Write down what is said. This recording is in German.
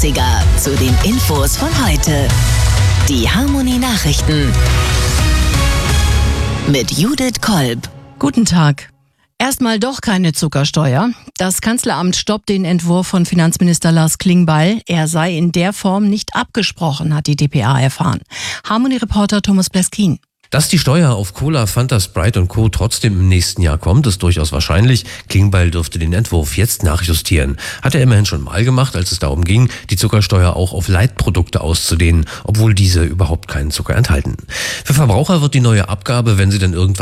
Zu den Infos von heute. Die Harmonie Nachrichten mit Judith Kolb. Guten Tag. Erstmal doch keine Zuckersteuer. Das Kanzleramt stoppt den Entwurf von Finanzminister Lars Klingbeil. Er sei in der Form nicht abgesprochen, hat die dpa erfahren. Harmonie-Reporter Thomas Bleskin. Dass die Steuer auf Cola, Fanta, Sprite und Co. trotzdem im nächsten Jahr kommt, ist durchaus wahrscheinlich. Klingbeil dürfte den Entwurf jetzt nachjustieren. Hat er immerhin schon mal gemacht, als es darum ging, die Zuckersteuer auch auf Leitprodukte auszudehnen, obwohl diese überhaupt keinen Zucker enthalten. Für Verbraucher wird die neue Abgabe, wenn sie dann irgendwann